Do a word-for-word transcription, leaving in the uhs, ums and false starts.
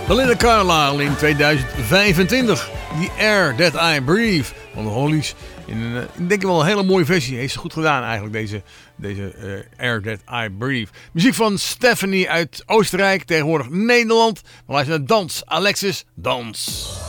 Belinda Carlisle in tweeduizend vijfentwintig. The Air That I Breathe van de Hollies. In een, ik denk wel een hele mooie versie. Heeft ze goed gedaan eigenlijk, deze, deze uh, Air That I Breathe. Muziek van Stephanie uit Oostenrijk, tegenwoordig Nederland. Maar hij is een dans. Alexis, dans.